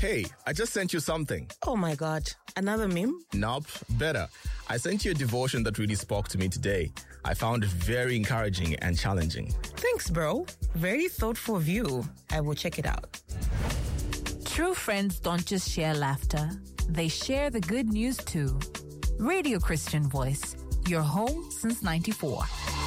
Hey, I just sent you something. Oh my God, another meme? Nope, better. I sent you a devotion that really spoke to me today. I found it very encouraging and challenging. Thanks, bro. Very thoughtful view. I will check it out. True friends don't just share laughter. They share the good news too. Radio Christian Voice, your home since 94.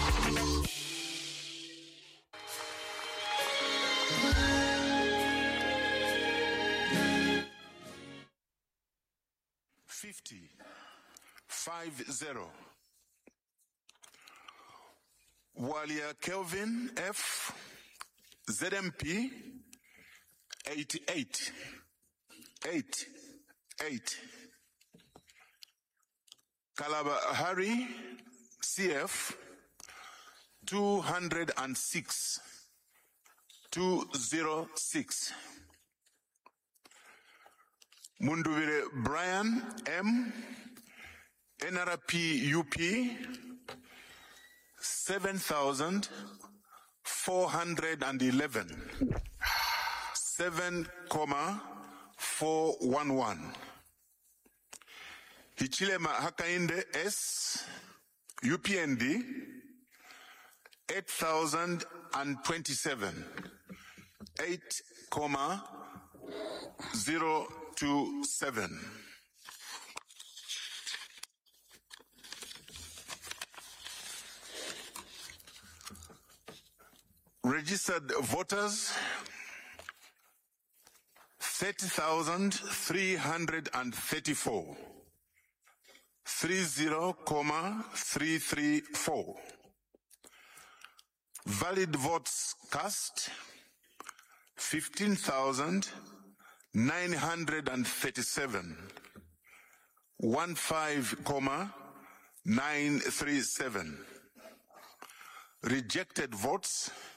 Walia Kelvin F. ZMP 88 Kalaba Hari CF 206 Munduvire Brian M. NRP UP 7,411 7,411 Hichilema Hakainde S UPND 8,027 8,027 Registered voters 30,334 30,334 Valid votes cast 15,937 15,937 Rejected votes